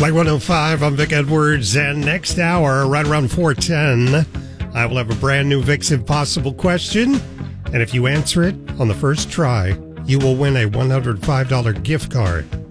Like 105, I'm Vic Edwards, and next hour, right around 4:10, I will have a brand new Vic's Impossible question, and if you answer it on the first try, you will win a $105 gift card